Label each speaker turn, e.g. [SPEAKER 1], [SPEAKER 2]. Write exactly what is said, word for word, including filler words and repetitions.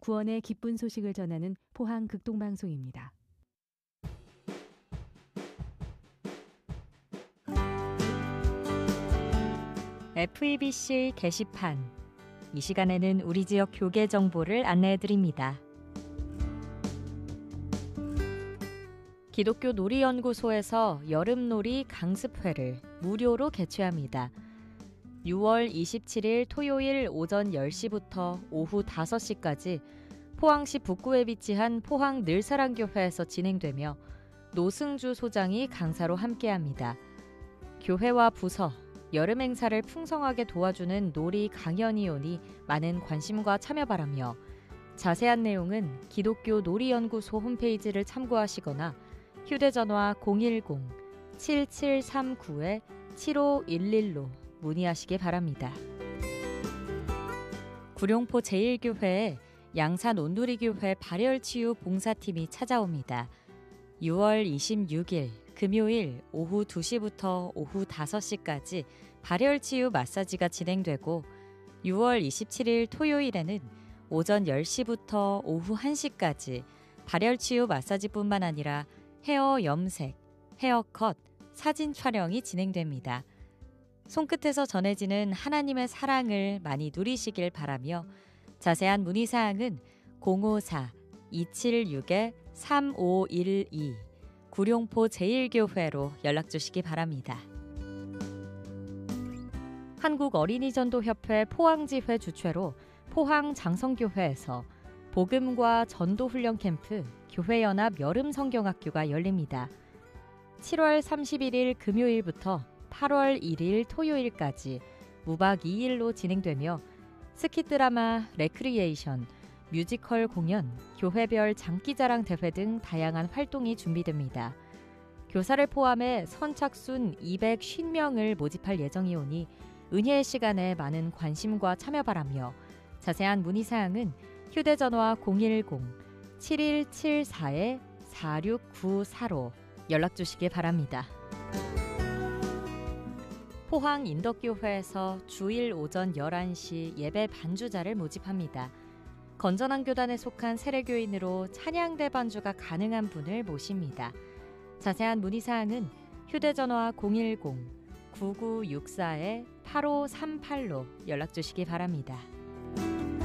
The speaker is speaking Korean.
[SPEAKER 1] 구원의 기쁜 소식을 전하는 포항 극동방송입니다.
[SPEAKER 2] 에프이비씨 게시판. 이 시간에는 우리 지역 교계 정보를 안내해드립니다. 기독교 놀이연구소에서 여름놀이 강습회를 무료로 개최합니다. 유월 이십칠일 토요일 오전 열 시부터 오후 다섯 시까지 포항시 북구에 위치한 포항 늘사랑교회에서 진행되며 노승주 소장이 강사로 함께합니다. 교회와 부서, 여름 행사를 풍성하게 도와주는 놀이 강연이 오니 많은 관심과 참여 바라며 자세한 내용은 기독교 놀이연구소 홈페이지를 참고하시거나 휴대전화 공일공 칠칠삼구 칠오일일로 문의하시기 바랍니다. 구룡포 제일교회에 양산 온누리교회 발열치유 봉사팀이 찾아옵니다. 유월 이십육일 금요일 오후 두 시부터 오후 다섯 시까지 발열치유 마사지가 진행되고 유월 이십칠일 토요일에는 오전 열 시부터 오후 한 시까지 발열치유 마사지뿐만 아니라 헤어 염색, 헤어컷, 사진 촬영이 진행됩니다. 손끝에서 전해지는 하나님의 사랑을 많이 누리시길 바라며 자세한 문의사항은 공오사 이칠육 삼오일이 구룡포 제일교회로 연락주시기 바랍니다. 한국어린이전도협회 포항지회 주최로 포항 장성교회에서 복음과 전도훈련 캠프 교회연합 여름성경학교가 열립니다. 칠월 삼십일일 금요일부터 팔월 일일 토요일까지 무박 이 일로 진행되며 스키드라마, 레크리에이션, 뮤지컬 공연, 교회별 장기자랑 대회 등 다양한 활동이 준비됩니다. 교사를 포함해 선착순 이백오십 명을 모집할 예정이오니 은혜의 시간에 많은 관심과 참여 바라며 자세한 문의사항은 휴대전화 공일공 칠일칠사 사육구사로 연락주시기 바랍니다. 포항 인덕교회에서 주일 오전 열한 시 예배 반주자를 모집합니다. 건전한 교단에 속한 세례교인으로 찬양대 반주가 가능한 분을 모십니다. 자세한 문의사항은 휴대전화 공일공 구구육사 팔오삼팔로 연락주시기 바랍니다.